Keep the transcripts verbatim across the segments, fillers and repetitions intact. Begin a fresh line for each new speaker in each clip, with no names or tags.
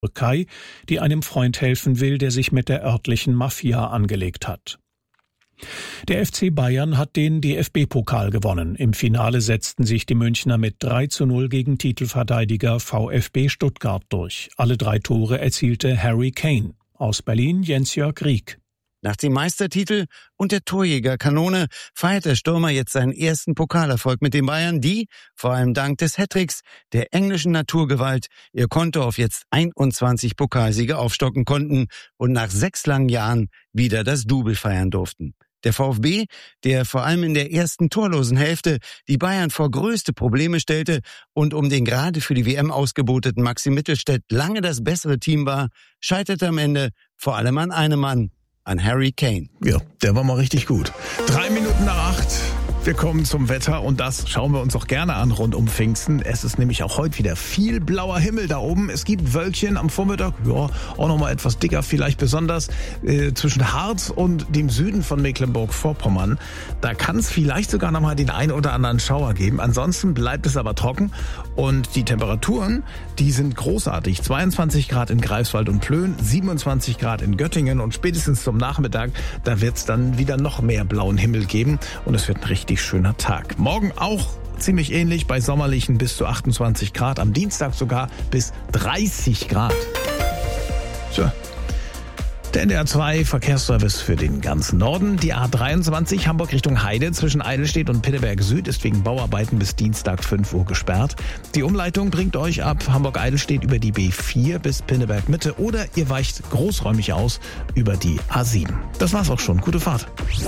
Türkei, die einem Freund helfen will, der sich mit der örtlichen Mafia angelegt hat. Der F C Bayern hat den D F B-Pokal gewonnen. Im Finale setzten sich die Münchner mit drei zu null gegen Titelverteidiger VfB Stuttgart durch. Alle drei Tore erzielte Harry Kane. Aus Berlin Jens-Jörg Rieck.
Nach dem Meistertitel und der Torjägerkanone feiert der Stürmer jetzt seinen ersten Pokalerfolg mit den Bayern, die, vor allem dank des Hattricks der englischen Naturgewalt, ihr Konto auf jetzt einundzwanzig Pokalsiege aufstocken konnten und nach sechs langen Jahren wieder das Double feiern durften. Der VfB, der vor allem in der ersten torlosen Hälfte die Bayern vor größte Probleme stellte und um den gerade für die W M ausgeboteten Maxi Mittelstädt lange das bessere Team war, scheiterte am Ende vor allem an einem Mann. An Harry Kane.
Ja, der war mal richtig gut. Drei Minuten nach acht. Wir kommen zum Wetter und das schauen wir uns auch gerne an rund um Pfingsten. Es ist nämlich auch heute wieder viel blauer Himmel da oben. Es gibt Wölkchen am Vormittag, ja, auch nochmal etwas dicker, vielleicht besonders äh, zwischen Harz und dem Süden von Mecklenburg-Vorpommern. Da kann es vielleicht sogar nochmal den ein oder anderen Schauer geben. Ansonsten bleibt es aber trocken und die Temperaturen, die sind großartig. zweiundzwanzig Grad in Greifswald und Plön, siebenundzwanzig Grad in Göttingen und spätestens zum Nachmittag, da wird es dann wieder noch mehr blauen Himmel geben und es wird ein richtig schöner Tag. Morgen auch ziemlich ähnlich bei sommerlichen bis zu achtundzwanzig Grad, am Dienstag sogar bis dreißig Grad. So. Der N D R zwei Verkehrsservice für den ganzen Norden. Die A dreiundzwanzig Hamburg Richtung Heide zwischen Eidelstedt und Pinneberg Süd ist wegen Bauarbeiten bis Dienstag fünf Uhr gesperrt. Die Umleitung bringt euch ab Hamburg-Eidelstedt über die B vier bis Pinneberg Mitte oder ihr weicht großräumig aus über die A sieben. Das war's auch schon. Gute Fahrt.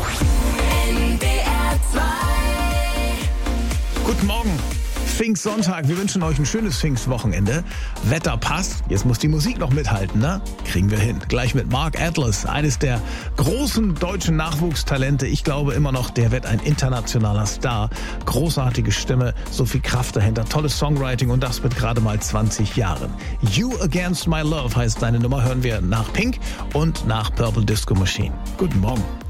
Guten Morgen, Pfingstsonntag. Wir wünschen euch ein schönes Pfingstwochenende. Wetter passt. Jetzt muss die Musik noch mithalten, ne? Kriegen wir hin. Gleich mit Mark Atlas, eines der großen deutschen Nachwuchstalente. Ich glaube immer noch, der wird ein internationaler Star. Großartige Stimme, so viel Kraft dahinter. Tolles Songwriting und das mit gerade mal zwanzig Jahren. You Against My Love heißt seine Nummer. Hören wir nach Pink und nach Purple Disco Machine. Guten Morgen.